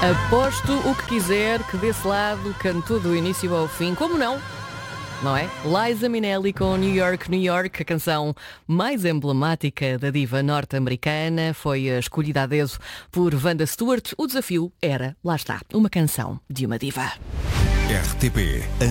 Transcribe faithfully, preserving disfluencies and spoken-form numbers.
Aposto o que quiser que desse lado cantou do início ao fim. Como não? Não é? Liza Minnelli com New York, New York, a canção mais emblemática da diva norte-americana, foi escolhida a dedo por Wanda Stewart. O desafio era, lá está, uma canção de uma diva. R T P